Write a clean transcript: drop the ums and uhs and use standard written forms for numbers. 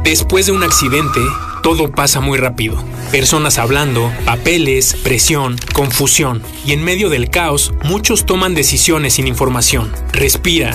Después de un accidente, todo pasa muy rápido. Personas hablando, papeles, presión, confusión. Y en medio del caos, muchos toman decisiones sin información. Respira.